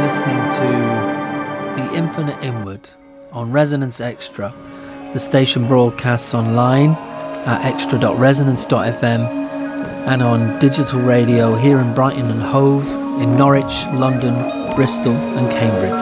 listening to The Infinite Inward on Resonance Extra. The station broadcasts online at extra.resonance.fm and on digital radio here in Brighton and Hove, in Norwich, London, Bristol and Cambridge.